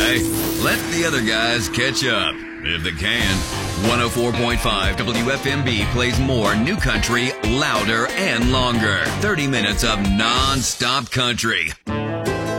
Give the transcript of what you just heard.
guy. Let the other guys catch up, if they can. 104.5 WFMB plays more new country, louder and longer. 30 minutes of non-stop country.